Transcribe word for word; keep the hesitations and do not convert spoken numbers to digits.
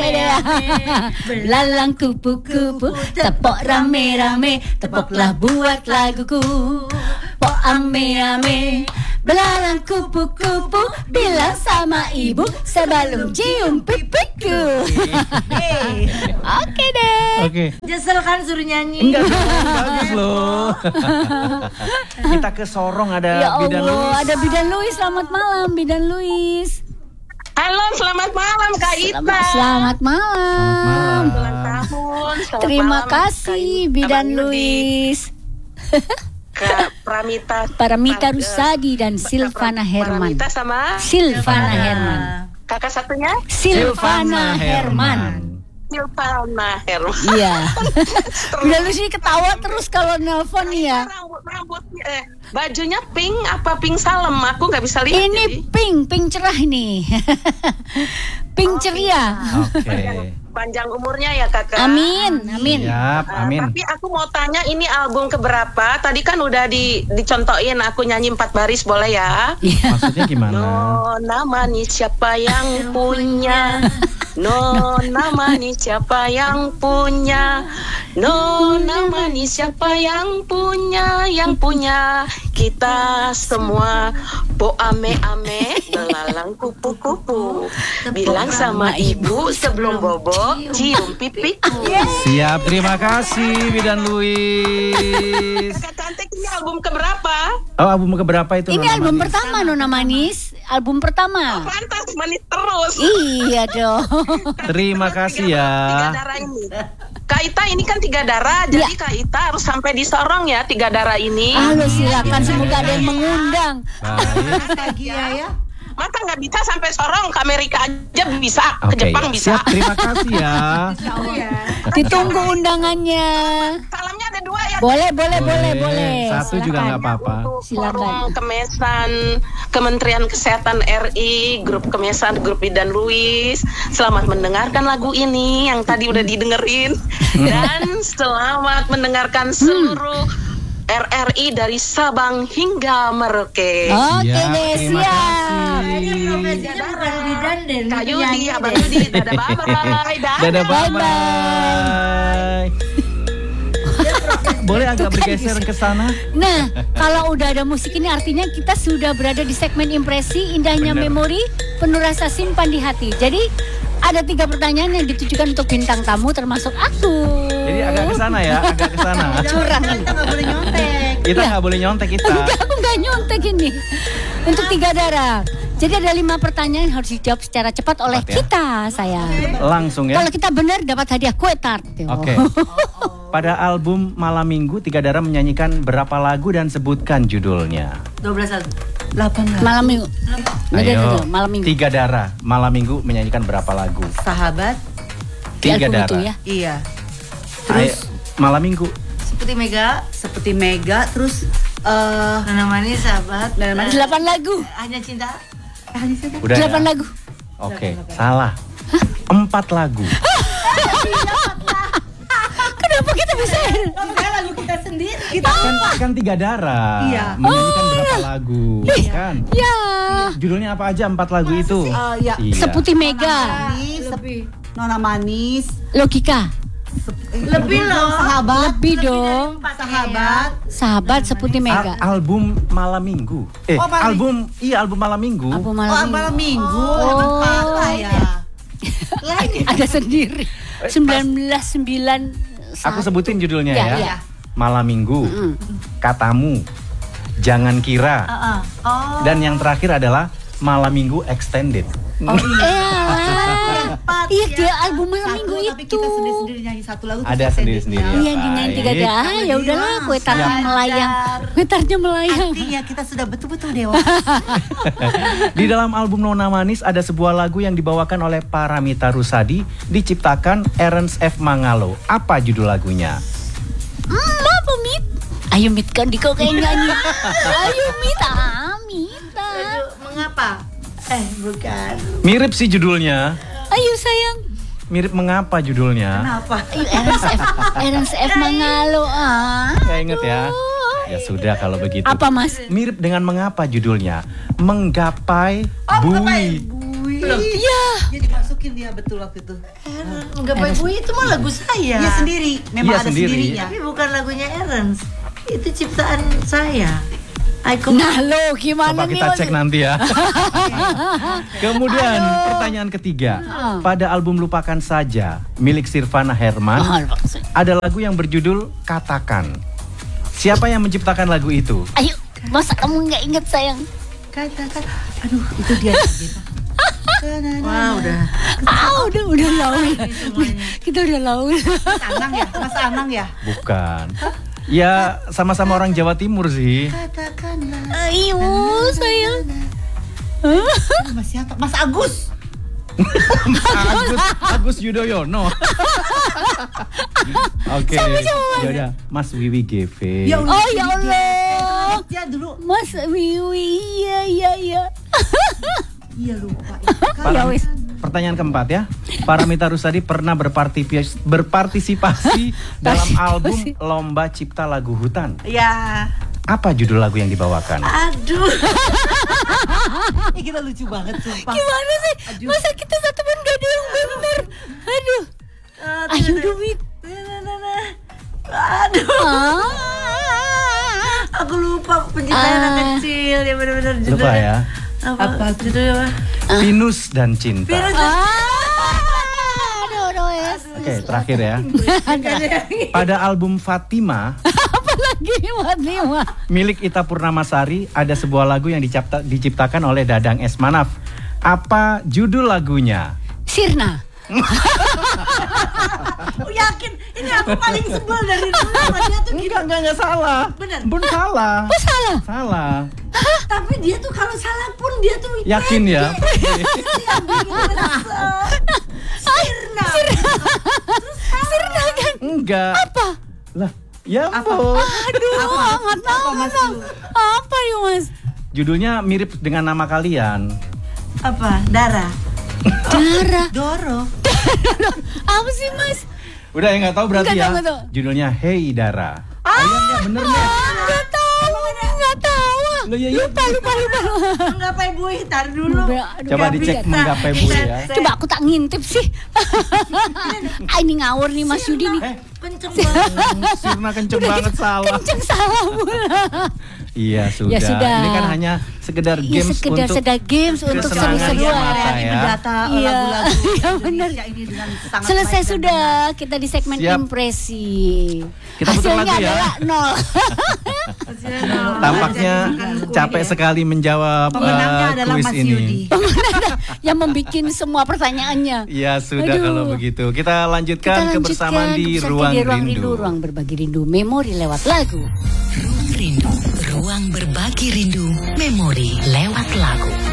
Belalang kupu-kupu, tepok rame-rame, tepoklah buat laguku. Pok ame-ame, belalang kupu-kupu, bilang sama ibu sebelum cium pipiku. Oke deh. Oke. Nyesel kan suruh nyanyi? Enggak dong, bagus loh. Kita ke Sorong ada Ya Bidan Allah, Luis. ada Bidan Luis. Selamat malam, Bidan Luis. Halo, selamat malam Kak Ita. Selamat, selamat malam. Selamat Ulang malam. tahun. Selamat Terima malam, kasih, Kak Bidan Yudi, Luis. Kak Pramita. Paramita Kak, Rusadi dan Kak Silvana Herman. Paramita sama Silvana Herman. kakak satunya Silvana Herman. Silvana Herman. Iya. Bidan Luis ini ketawa terus kalau nelpon ya. Rambut rambutnya eh, bajunya pink apa pink salem? Aku nggak bisa lihat. Ini jadi. pink, pink cerah nih. Pink ceria. Oke. Panjang umurnya ya kakak. Amin, amin. Siap, Uh, amin. Tapi aku mau tanya ini album keberapa? Tadi kan udah di, dicontohin aku nyanyi empat baris boleh ya? Maksudnya gimana? Nona manis siapa yang punya? Nona manis siapa yang punya? Nona manis siapa yang punya? Yang punya kita semua. Bo ame ame belalang kupu kupu. Bilang sama ibu sebelum bobo cium pipiku. Siap, terima kasih Bidan Luis. Kakak cantik ini album keberapa? Oh, album keberapa itu? Ini Nona album Manis? pertama Nona Manis, album pertama. Pantas manis terus. Iya dong. Terima kasih ya. Tiga darah ini. Kak Ita ini kan tiga darah, jadi Ya. Kak Ita harus sampai di Sorong ya tiga darah ini. Halo, silakan, semoga ada yang mengundang. Baik. Nostalgia ya. Masa nggak bisa sampai Sorong, ke Amerika aja bisa, ke Oke, Jepang bisa. siap, terima kasih ya. Ditunggu undangannya. Salamnya ada dua ya. Boleh, boleh, boleh, boleh. Satu juga Silakan. nggak apa-apa. Untuk Silakan. Forum Kemesan Kementerian Kesehatan R I, Grup Kemesan, Grup Bidan Luis. Selamat mendengarkan lagu ini yang tadi udah didengerin. Dan selamat mendengarkan seluruh R R I dari Sabang hingga Merauke. Oke Siap, deh, terima siap. Kayaknya profesinya bukan bidan deh. Kak Yudi, nyanyi Abang deh. Yudi, dadah bye-bye. Dadah, Bye-bye. bye-bye. Boleh agak bergeser ke sana? Nah, kalau udah ada musik ini artinya kita sudah berada di segmen impresi, indahnya Bener. memori, penuh rasa simpan di hati. Jadi ada tiga pertanyaan yang ditujukan untuk bintang tamu termasuk aku. Jadi agak ke sana ya, agak ke sana. Curang. Kita nggak boleh nyontek. Kita Iya. nggak boleh nyontek kita. Enggak, aku nggak nyontek ini. Untuk tiga darah. Jadi ada lima pertanyaan yang harus dijawab secara cepat oleh Cepat ya. kita, sayang. Langsung ya. Kalau kita benar dapat hadiah kue tart. Oke. Pada album Malam Minggu, Tiga Darah menyanyikan berapa lagu dan sebutkan judulnya. dua belas lagu. delapan lagu. Malam minggu. Udah, udah, udah, malam minggu. Tiga Darah, Malam Minggu menyanyikan berapa lagu? Sahabat. Di Tiga album itu Darah. ya. Iya. Ayo, Malam Minggu. Seperti Mega. Seperti Mega. Terus eh Nana Manis, sahabat. Nana Manis. Delapan lagu. Hanya cinta. Eh, Hanya cinta. Udah Delapan ya? lagu. Oke, salah. Empat lagu. Kenapa kita bisa? Kan lagu kita sendiri. Kita Kan, kan Tiga Darah. Iya. Menyanyikan berapa lagu? Kan? Ya. Judulnya apa aja empat lagu itu? Oh, iya. Iya. Seputih Mega. Manis, lebih. Nona Manis. Logika. Lebih loh. Sahabat. Lebih dong. Sahabat. Sahabat Seputih Al- Mega. album Malam Minggu. Eh, Oh, Malam album iya album Malam Minggu. Apa Oh, malam malam minggu? minggu. Oh. Apa ya? Lain. Ada sendiri. sembilan belas sembilan. Aku sebutin judulnya Ya, ya. iya. Malam Minggu, Katamu, Jangan Kira, Heeh. Oh. dan yang terakhir adalah Malam Minggu Extended. Eh, alah. Empat, Iya, ya. dia album malam Satu, minggu tapi itu. kita sendiri-sendiri nyanyi satu lagu. Ada terus sendiri-sendiri extendednya. Iya, dinyanyi tiga Baik. darah. Ya udahlah, kue tartnya Siap. melayang. Kue tartnya melayang. Artinya kita sudah betul-betul dewasa. Di dalam album Nona Manis ada sebuah lagu yang dibawakan oleh Paramita Rusadi, diciptakan Ernst F. Mangalo. Apa judul lagunya? Hmm, apa Mit? Ayo Mit, kan di kau kayak nyanyi. Ayo Mit, ah, Mit. ah. Mengapa? Eh, bukan. Mirip sih judulnya. Ayo sayang. Mirip mengapa judulnya? Kenapa? Ayo Ernst F. Ernst F. Mangalo. Ah. Gak inget ya? Ya sudah kalau begitu. Apa Mas? Mirip dengan mengapa judulnya? Menggapai Oh, bui. menggapai bui. Loh, Iya. dia dimasukin dia betul waktu itu. Menggapai bui itu mah lagu saya. Dia sendiri, memang Iya, ada sendiri. sendirinya. Tapi bukan lagunya Ernst. Itu ciptaan saya. Aku Nah lo gimana Coba nih kita Mas? cek nanti ya. Kemudian pertanyaan ketiga. Pada album Lupakan Saja milik Sirvana Herman Oh, maksud- ada lagu yang berjudul Katakan. Siapa yang menciptakan lagu itu? Ayo, masa kamu nggak ingat sayang? Katakan, aduh itu dia. Wah, udah. Ah, udah udah laul. Kita udah laul. Mas Anang ya, Mas Anang ya. Bukan. Ya sama-sama orang Jawa Timur sih. Katakanlah. Ayo sayang. Aduh, Mas siapa? Mas Agus. Agus Agus Yudhoyono. Oke. Ya udah, Mas Wiwi G V. Ya Allah. Oh ya Allah. Dia dulu. Mas Wiwi, iya iya iya. Iya lupa. Para- Ya wis. Pertanyaan keempat ya. Paramita Rusady pernah berpartipis- berpartisipasi dalam album Lomba Cipta Lagu Hutan. Ya. Apa judul lagu yang dibawakan? Aduh. Ih, kita lucu banget sumpah. Gimana sih? Aduh. Masa kita satu band gak ada yang bener? Aduh. Ayo Dumit. Nah, nah, nah. Aduh. Ah. Aku lupa penciptaan Ah. anak kecil ya benar-benar judulnya. Lupa ya. Apa, Apa? judulnya apa? Pinus dan Cinta. Pinus. Ah. Aduh, aduh, es. Oke, terakhir ya. Pada album Fatima Apa lagi Fatima? milik Ita Purnamasari ada sebuah lagu yang dicipta- diciptakan oleh Dadang S. Manaf. Apa judul lagunya? Sirna. Aku yakin ini aku paling sebel dari dulu sama dia tuh gitu. Enggak, enggak, enggak salah. Bener. Bun salah. Oh salah. Salah. Tapi dia tuh kalau salah pun dia tuh Yakin ya? Sirna. Sirna kan? Enggak. Apa? Lah, ya Apa? ampun. Aduh, Apa? nggak tahu, Apa, Mas nggak tahu. Lu? Apa ya Mas? Judulnya mirip dengan nama kalian. Apa? Dara. Darah. Doro. Apa sih Mas? Udah ya nggak tahu berarti Nggak ya. tahu, nggak tahu. Judulnya Hey Dara. Ah, iya nggak bener nggak? Nggak tahu, nggak tahu. Loh, ya, ya. Lupa, lupa, lupa. Menggapai bui tar dulu. Aduh, Coba Gabi. dicek menggapai bu ya. Coba aku tak ngintip sih. Ah, ini ngawur nih Mas Yudi nih. Eh, Kenceng banget. Sirna kenceng banget salah. Kenceng salah pula. Iya sudah. Ya sudah. Ini kan hanya sekedar Iya, games sekedar untuk sekedar games untuk kesenangan seru-seruan. mata Ini ya. mendata Iya. lagu-lagu Iya, bener. Indonesia ini dengan sangat Selesai baik dan sudah kita di segmen Siap. impresi. Kita putar Hasilnya lagu ya. adalah nol. Tampaknya capek sekali menjawab Pemenangnya eh, adalah kuis Mas ini. Yudi. Yang membuat semua pertanyaannya. Ya sudah Aduh. kalau begitu. Kita lanjutkan Kita kebersamaan di kebersamaan Ruang di ruang Rindu. ruang berbagi rindu, memori lewat lagu. Ruang Rindu, ruang berbagi rindu, memori lewat lagu.